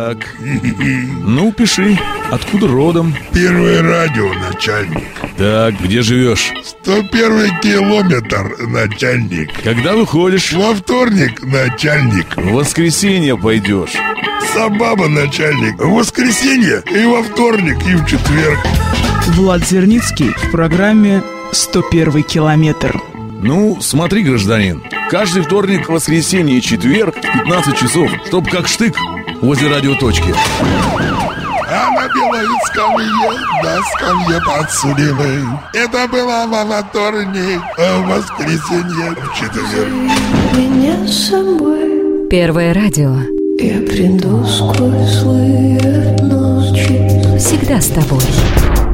Так. Ну, пиши. Откуда родом? Первое радио, начальник. Так, где живешь? 101 километр, начальник. Когда выходишь? Во вторник, начальник. В воскресенье пойдешь. Сабаба, начальник. В воскресенье и во вторник, и в четверг. Влад Зерницкий в программе «101 километр». Ну, смотри, гражданин, каждый вторник, воскресенье и четверг в 15 часов, чтоб как штык возле радиоточки. А на белой скамье, на скамье подсудимый. Это было во вторник, а в воскресенье, в четверг. Меня с собой. Первое радио. Я приду сквозь злые ночи. Всегда с тобой.